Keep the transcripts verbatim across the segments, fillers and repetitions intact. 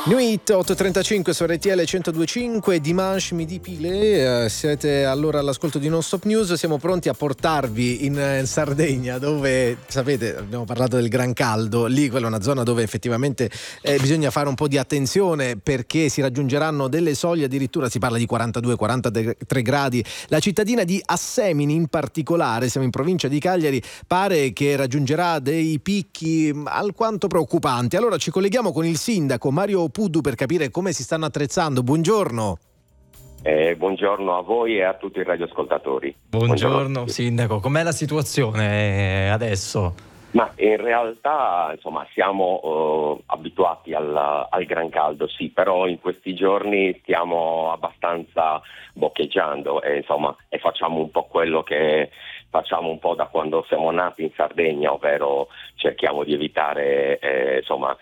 Nuit otto e trentacinque su R T L centodue e cinque, Dimanche Midi Pile, eh, siete allora all'ascolto di Non Stop News. Siamo pronti a portarvi in, in Sardegna, dove sapete abbiamo parlato del gran caldo. Lì quella è una zona dove effettivamente eh, bisogna fare un po' di attenzione, perché si raggiungeranno delle soglie, addirittura si parla di quarantadue quarantatré gradi. La cittadina di Assemini in particolare, siamo in provincia di Cagliari, pare che raggiungerà dei picchi alquanto preoccupanti. Allora ci colleghiamo con il sindaco Mario Puddu per capire come si stanno attrezzando. Buongiorno. Eh, buongiorno a voi e a tutti i radioascoltatori. Buongiorno, buongiorno. Sindaco, com'è la situazione adesso? Ma in realtà insomma siamo uh, abituati al, al gran caldo, sì, però in questi giorni stiamo abbastanza boccheggiando e insomma e facciamo un po' quello che facciamo un po' da quando siamo nati in Sardegna, ovvero cerchiamo di evitare eh, insomma,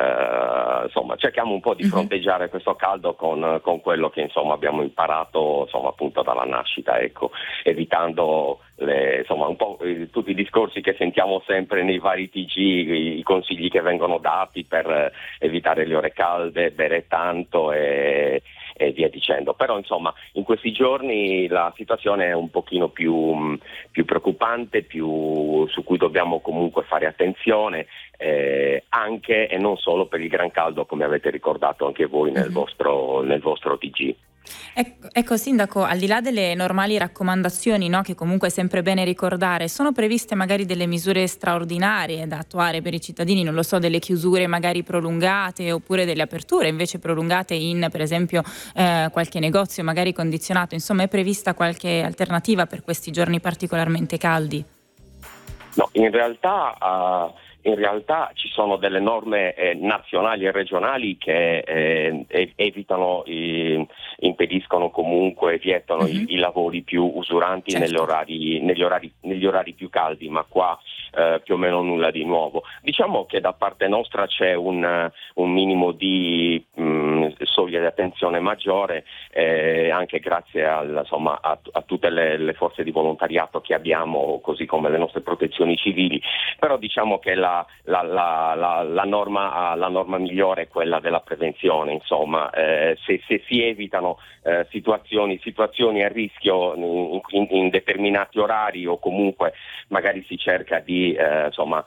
eh, insomma cerchiamo un po' di fronteggiare questo caldo con, con quello che insomma abbiamo imparato insomma appunto dalla nascita, ecco, evitando le, insomma un po' eh, tutti i discorsi che sentiamo sempre nei vari T G, i, i consigli che vengono dati per eh, evitare le ore calde, bere tanto e e via dicendo. Però insomma in questi giorni la situazione è un pochino più, più preoccupante, più su cui dobbiamo comunque fare attenzione, eh, anche e non solo per il gran caldo, come avete ricordato anche voi nel vostro, nel vostro T G. Ecco, ecco Sindaco, al di là delle normali raccomandazioni, no, che comunque è sempre bene ricordare, sono previste magari delle misure straordinarie da attuare per i cittadini, non lo so, delle chiusure magari prolungate oppure delle aperture invece prolungate in per esempio eh, qualche negozio magari condizionato, insomma è prevista qualche alternativa per questi giorni particolarmente caldi? No, in realtà uh... In realtà ci sono delle norme eh, nazionali e regionali che eh, evitano, eh, impediscono comunque, vietano mm-hmm. i, i lavori più usuranti, certo. negli, orari, negli, orari, negli orari più caldi, ma qua eh, più o meno nulla di nuovo. Diciamo che da parte nostra c'è un, un minimo di mh, soglia di attenzione maggiore, eh, anche grazie al, insomma, a, a tutte le, le forze di volontariato che abbiamo, così come le nostre protezioni civili, però diciamo che la La, la, la, la, norma, la norma migliore è quella della prevenzione, insomma, eh, se, se si evitano eh, situazioni, situazioni a rischio in, in, in determinati orari o comunque magari si cerca di eh, insomma,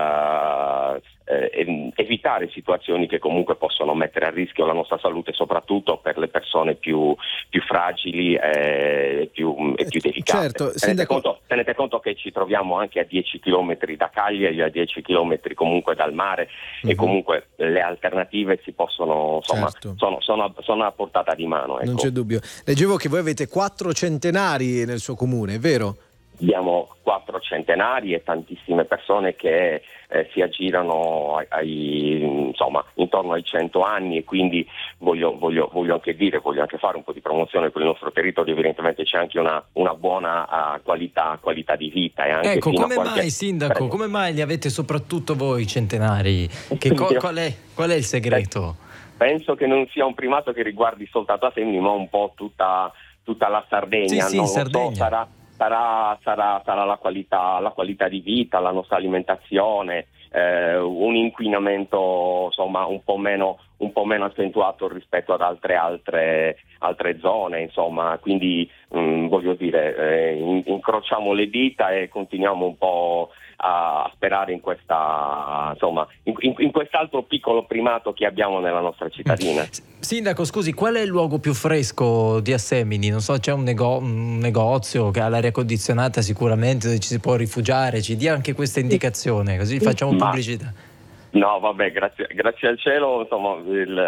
eh, eh, evitare situazioni che comunque possono mettere a rischio la nostra salute, soprattutto per le persone più, più fragili e più, e più delicate. Certo, tenete, sindaco... conto, tenete conto che ci troviamo anche a dieci chilometri da Cagliari, a dieci chilometri comunque dal mare, mm-hmm. e comunque le alternative si possono, insomma, certo. sono, sono, sono a portata di mano. Ecco. Non c'è dubbio. Leggevo che voi avete quattro centenari nel suo comune, è vero? Abbiamo quattro centenari e tantissime persone che eh, si aggirano ai, ai, insomma, intorno ai cento anni, e quindi voglio, voglio, voglio anche dire, voglio anche fare un po' di promozione per il nostro territorio. Evidentemente c'è anche una, una buona uh, qualità, qualità di vita. E anche ecco, fino come a qualche... mai, Sindaco, Prego. come mai li avete soprattutto voi centenari? Che co- qual, è, qual è il segreto? Penso che non sia un primato che riguardi soltanto Assemini, ma un po' tutta, tutta la Sardegna. Sì, sì, non Sardegna. Lo so, sarà, sarà, sarà, sarà la qualità, la qualità di vita, la nostra alimentazione, eh, un inquinamento insomma un po' meno un po' meno accentuato rispetto ad altre altre altre zone, insomma, quindi mh, voglio dire, eh, in, incrociamo le dita e continuiamo un po' a sperare in questa insomma in, in, in quest'altro piccolo primato che abbiamo nella nostra cittadina. Sindaco, scusi, qual è il luogo più fresco di Assemini? Non so, c'è un, nego- un negozio che ha l'aria condizionata sicuramente, dove ci si può rifugiare, ci dia anche questa indicazione, così facciamo Ma... pubblicità. No, vabbè, grazie, grazie al cielo, insomma,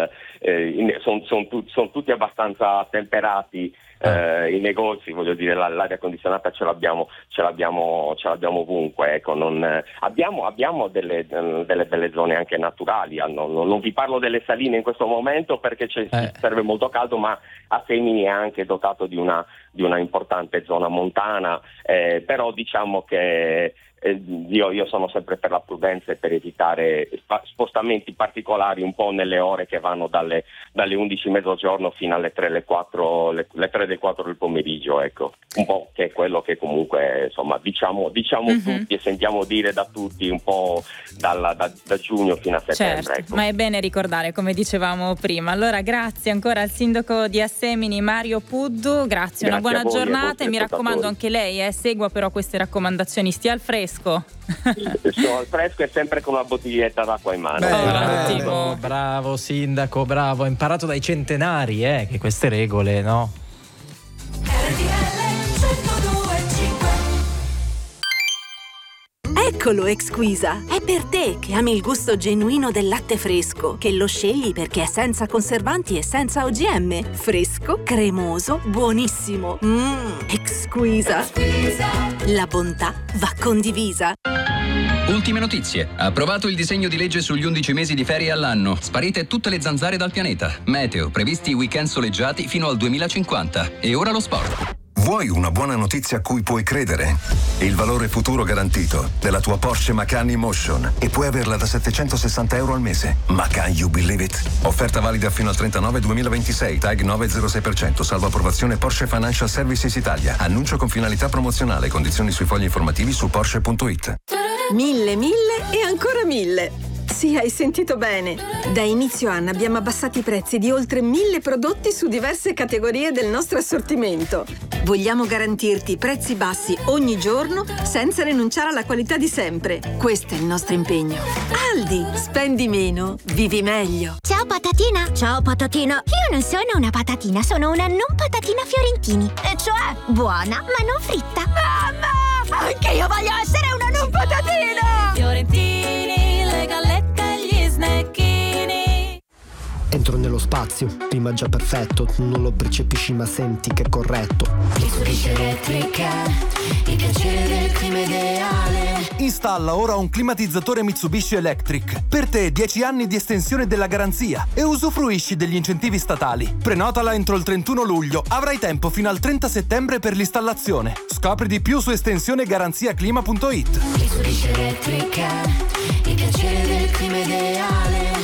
eh, sono son tu, son tutti abbastanza temperati. Eh, i negozi, voglio dire, la, l'aria condizionata ce l'abbiamo, ce l'abbiamo, ce l'abbiamo ovunque, ecco, non, eh, abbiamo, abbiamo delle, delle belle zone anche naturali, non, non, non vi parlo delle saline in questo momento perché c'è, eh. serve molto caldo, ma Assemini è anche dotato di una, di una importante zona montana, eh, però diciamo che Eh, io, io sono sempre per la prudenza e per evitare spa- spostamenti particolari un po' nelle ore che vanno dalle, dalle undici mezzogiorno fino alle tre, le quattro, le, le tre, le quattro del pomeriggio, ecco, un po' che è quello che comunque insomma diciamo, diciamo mm-hmm. tutti e sentiamo dire da tutti un po' dalla, da, da giugno fino a settembre. Certo, ecco. Ma è bene ricordare, come dicevamo prima. Allora grazie ancora al sindaco di Assemini Mario Puddu, grazie, grazie una buona voi, giornata e mi raccomando anche lei eh, segua però queste raccomandazioni, stia al fresco. Sto al fresco e sempre con una bottiglietta d'acqua in mano. Beh, bravo, bravo sindaco, bravo, ho imparato dai centenari eh, che queste regole, no? Eccolo Exquisa, è per te che ami il gusto genuino del latte fresco, che lo scegli perché è senza conservanti e senza O G M. Fresco, cremoso, buonissimo. Mmm, Exquisa. La bontà va condivisa. Ultime notizie. Approvato il disegno di legge sugli undici mesi di ferie all'anno. Sparite tutte le zanzare dal pianeta. Meteo, previsti weekend soleggiati fino al duemilacinquanta. E ora lo sport. Vuoi una buona notizia a cui puoi credere? Il valore futuro garantito della tua Porsche Macan Emotion e puoi averla da settecentosessanta euro al mese. Macan, you believe it? Offerta valida fino al trentanove duemilaventisei, tag nove virgola zero sei per cento, salvo approvazione Porsche Financial Services Italia. Annuncio con finalità promozionale, condizioni sui fogli informativi su Porsche punto it. Mille, mille e ancora mille. Sì, hai sentito bene. Da inizio anno abbiamo abbassato i prezzi di oltre mille prodotti su diverse categorie del nostro assortimento. Vogliamo garantirti prezzi bassi ogni giorno senza rinunciare alla qualità di sempre. Questo è il nostro impegno. Aldi, spendi meno, vivi meglio. Ciao patatina. Ciao patatina. Io non sono una patatina, sono una non patatina Fiorentini. E cioè buona, ma non fritta. Mamma! Anche io voglio essere una non patatina! Fiorentini, le gallette e gli snacchini. Entro nello spazio, clima già perfetto, tu non lo percepisci ma senti che è corretto. Mitsubishi Electric, il piacere del clima ideale. Installa ora un climatizzatore Mitsubishi Electric. Per te dieci anni di estensione della garanzia e usufruisci degli incentivi statali. Prenotala entro il trentuno luglio, avrai tempo fino al trenta settembre per l'installazione. Scopri di più su estensione garanzia clima punto it. Mitsubishi Electric, il piacere del clima ideale.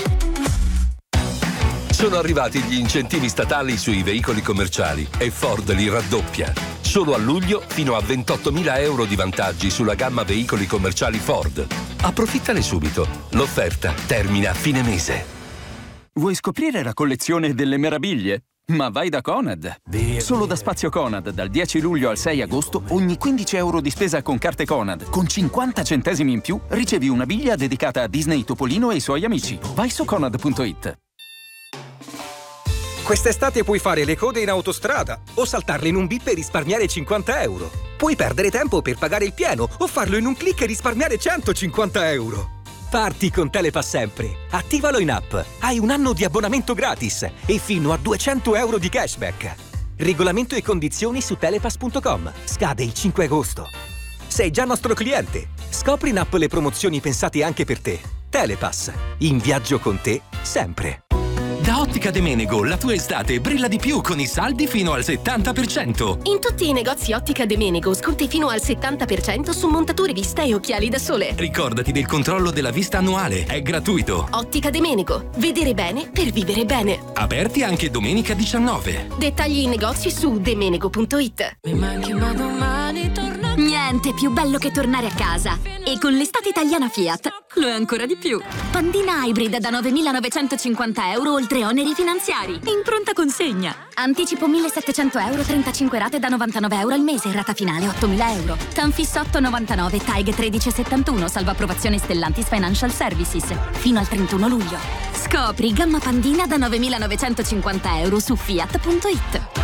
Sono arrivati gli incentivi statali sui veicoli commerciali e Ford li raddoppia. Solo a luglio fino a ventottomila euro di vantaggi sulla gamma veicoli commerciali Ford. Approfittane subito. L'offerta termina a fine mese. Vuoi scoprire la collezione delle meraviglie? Ma vai da Conad. Solo da Spazio Conad, dal dieci luglio al sei agosto, ogni quindici euro di spesa con carte Conad, con cinquanta centesimi in più, ricevi una biglia dedicata a Disney Topolino e i suoi amici. Vai su Conad punto it. Quest'estate puoi fare le code in autostrada o saltarle in un bip e risparmiare cinquanta euro. Puoi perdere tempo per pagare il pieno o farlo in un click e risparmiare centocinquanta euro. Parti con Telepass sempre. Attivalo in app. Hai un anno di abbonamento gratis e fino a duecento euro di cashback. Regolamento e condizioni su telepass punto com. Scade il cinque agosto. Sei già nostro cliente. Scopri in app le promozioni pensate anche per te. Telepass. In viaggio con te sempre. Da Ottica De Menego la tua estate brilla di più con i saldi fino al settanta per cento. In tutti i negozi Ottica De Menego sconti fino al settanta per cento su montature vista e occhiali da sole. Ricordati del controllo della vista annuale, è gratuito. Ottica De Menego, vedere bene per vivere bene. Aperti anche domenica diciannove. Dettagli in negozi su demenego punto it. Mi manchi ma domani torno. Niente più bello che tornare a casa. E con l'estate italiana Fiat lo è ancora di più. Pandina Hybrid da novemilanovecentocinquanta euro oltre oneri finanziari. In pronta consegna. Anticipo millesettecento euro, trentacinque rate da novantanove euro al mese. Rata finale ottomila euro. Tanfis otto novantanove, T A I G tredici settantuno, salvo approvazione Stellantis Financial Services. Fino al trentuno luglio. Scopri gamma Pandina da novemilanovecentocinquanta euro su fiat punto it.